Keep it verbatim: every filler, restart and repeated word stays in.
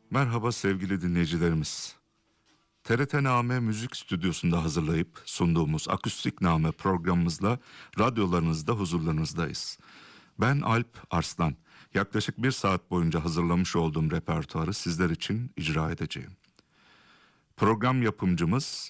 Merhaba sevgili dinleyicilerimiz. T R T Name Müzik Stüdyosu'nda hazırlayıp sunduğumuz Akustik Name programımızla radyolarınızda huzurlarınızdayız. Ben Alp Arslan. Yaklaşık bir saat boyunca hazırlamış olduğum repertuarı sizler için icra edeceğim. Program yapımcımız